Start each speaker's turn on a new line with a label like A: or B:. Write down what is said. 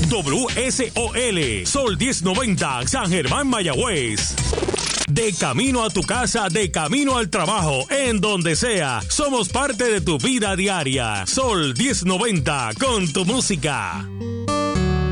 A: WSOL, Sol 1090, San Germán, Mayagüez. De camino a tu casa, de camino al trabajo, en donde sea, somos parte de tu vida diaria. Sol 1090, con tu música.